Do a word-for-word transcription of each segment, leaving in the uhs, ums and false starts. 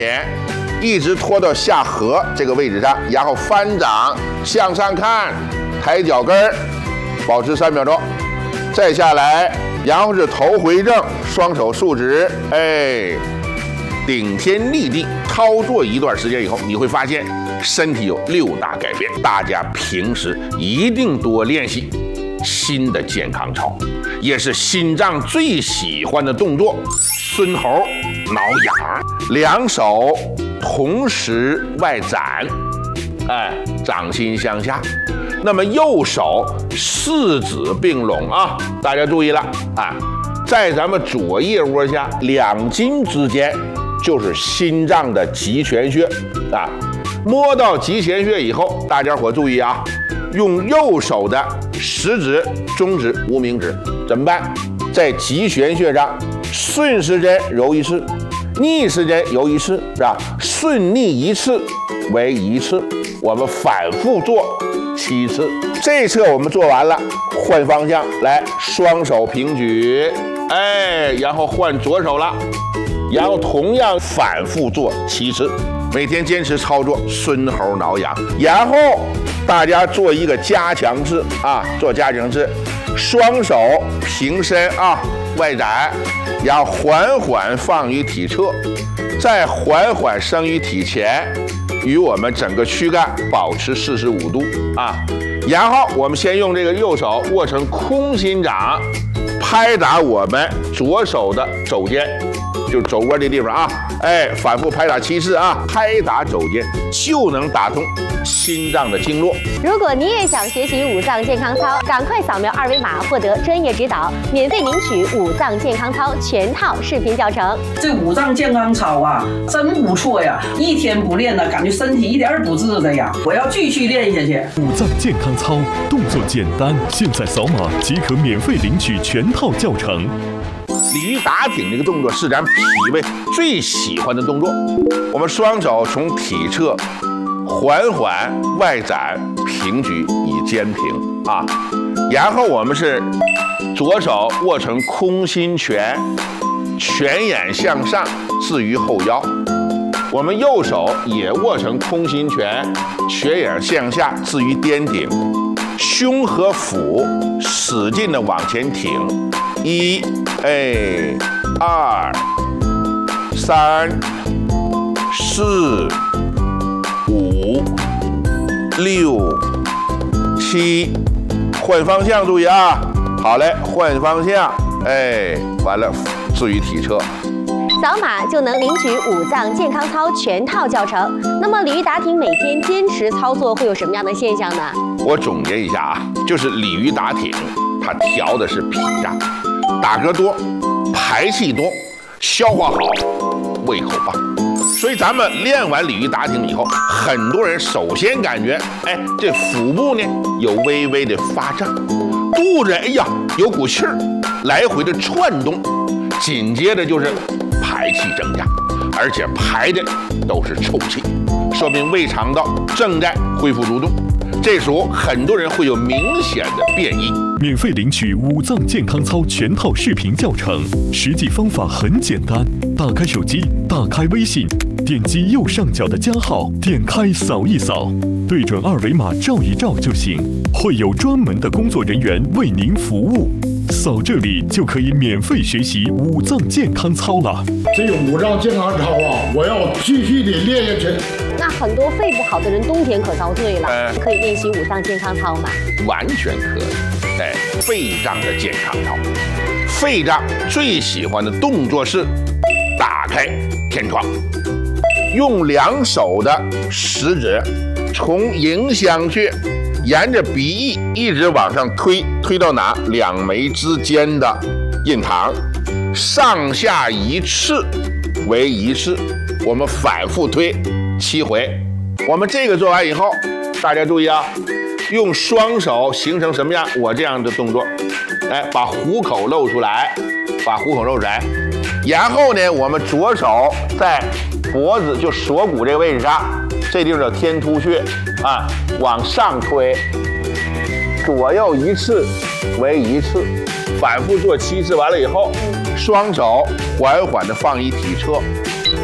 前，一直拖到下颌这个位置上，然后翻掌向上看，抬脚跟儿，保持三秒钟，再下来，然后是头回正，双手竖直，哎，顶天立地。操作一段时间以后，你会发现身体有六大改变。大家平时一定多练习。新的健康操，也是心脏最喜欢的动作。孙猴挠痒，两手同时外展，哎，掌心向下。那么右手四指并拢啊，大家注意了啊，在咱们左腋窝下两筋之间就是心脏的极泉穴啊。摸到极泉穴以后，大家伙注意啊，用右手的食指、中指、无名指怎么办？在极泉穴上顺时针揉一次，逆时针揉一次，是吧？顺逆一次为一次，我们反复做七次。这侧我们做完了，换方向来，双手平举，哎，然后换左手了，然后同样反复做七次。每天坚持操作孙猴挠痒，然后大家做一个加强式啊，做加强式，双手平伸啊，外展，然后缓缓放于体侧，再缓缓升于体前，与我们整个躯干保持四十五度啊。然后我们先用这个右手握成空心掌，拍打我们左手的肘尖。就肘窝这地方啊，哎，反复拍打七次啊，拍打肘尖就能打通心脏的经络。 如果你也想学习五脏健康操，赶快扫描二维码获得专业指导，免费领取五脏健康操全套视频教程。 这五脏健康操啊，真不错呀！一天不练呢，感觉身体一点儿不治的呀。我要继续练下去。 五脏健康操动作简单，现在扫码即可免费领取全套教程。 鲤鱼打挺这个动作是咱脾胃最喜欢的动作。我们双手从体侧缓缓外展平举以肩平啊，然后我们是左手握成空心拳，拳眼向上置于后腰。我们右手也握成空心拳，拳眼向下置于颠顶，胸和腹使劲的往前挺。一，哎，二，三，四，五，六，七，换方向，注意啊！好嘞，换方向，哎，完了，置于体侧。 扫码就能领取五脏健康操全套教程。那么鲤鱼打挺每天坚持操作会有什么样的现象呢？ 我总结一下啊，就是鲤鱼打挺，它调的是脾脏。打嗝多，排气多，消化好，胃口棒。所以咱们练完鲤鱼打挺以后，很多人首先感觉，哎，这腹部呢有微微的发胀，肚子哎呀有股气儿，来回的窜动，紧接着就是排气增加，而且排的都是臭气，说明胃肠道正在恢复蠕动。这时候很多人会有明显的变异。 免费领取五脏健康操全套视频教程，实际方法很简单，打开手机，打开微信，点击右上角的加号，点开扫一扫，对准二维码照一照就行，会有专门的工作人员为您服务。扫这里就可以免费学习五脏健康操了。 这个五脏健康操啊，我要继续的练下去。 那很多肺不好的人冬天可遭罪了，呃、可以练习五脏健康操吗？ 完全可以。哎，肺脏的健康操，肺脏最喜欢的动作是打开天窗，用两手的食指从迎香穴沿着鼻翼一直往上推，推到哪？两眉之间的印堂，上下一次为一次，我们反复推七回。我们这个做完以后，大家注意啊，用双手形成什么样？我这样的动作，哎，把虎口露出来，把虎口露出来。然后呢，我们左手在脖子就锁骨这个位置上，这地方叫天突穴啊，往上推，左右一次为一次，反复做七次。完了以后，双手缓缓的放于体侧，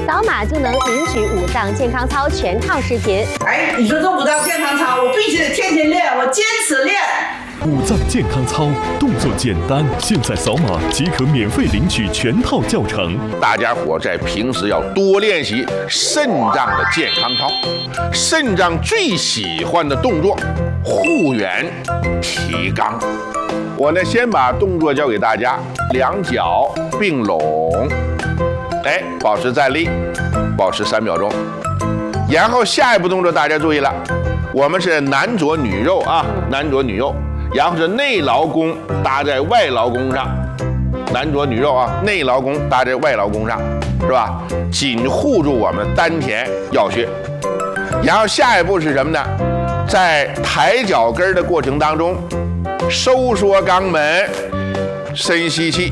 扫码就能领取五脏健康操全套视频。 哎，你说这五脏健康操，我必须得天天练，我坚持练。 五脏健康操动作简单，现在扫码即可免费领取全套教程。 大家伙在平时要多练习肾脏的健康操，肾脏最喜欢的动作，护圆、提肛。我呢，先把动作教给大家，两脚并拢，哎，保持站立，保持三秒钟。然后下一步动作大家注意了，我们是男左女右啊，男左女右。然后是内劳宫搭在外劳宫上，男左女右啊，内劳宫搭在外劳宫上，是吧？紧护住我们丹田要穴。然后下一步是什么呢？在抬脚跟的过程当中，收缩肛门，深吸气，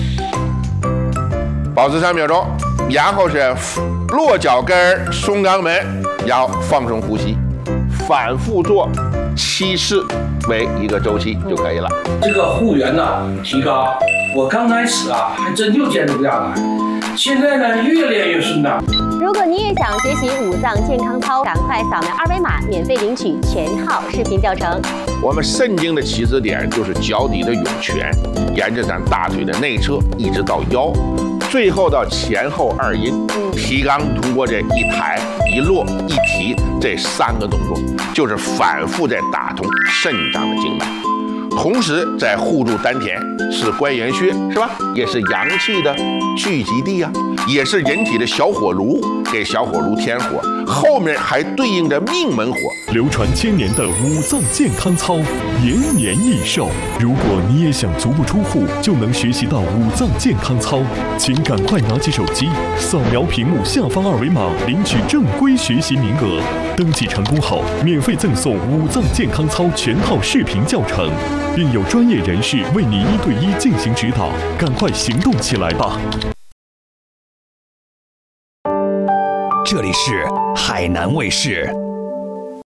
保持三秒钟。然后是落脚跟，松肛门，然后放松呼吸，反复做七次。为一个周期就可以了。 这个护圆呢，提肛，我刚开始啊，还真就坚持不下来。现在呢，越练越顺当。 如果你也想学习五脏健康操，赶快扫描二维码，免费领取全套视频教程。 我们肾经的起始点就是脚底的涌泉，沿着咱大腿的内侧一直到腰，最后到前后二阴。提肛通过这一抬、一落、一提这三个动作，就是反复在打通肾脏的经脉，同时在护住丹田，是关元穴，是吧？也是阳气的聚集地啊，也是人体的小火炉，给小火炉添火，后面还对应着命门火。 流传千年的五脏健康操，延年益寿。如果你也想足不出户就能学习到五脏健康操，请赶快拿起手机，扫描屏幕下方二维码，领取正规学习名额。登记成功后，免费赠送五脏健康操全套视频教程，并有专业人士为你一对一进行指导。赶快行动起来吧！ 这里是海南卫视。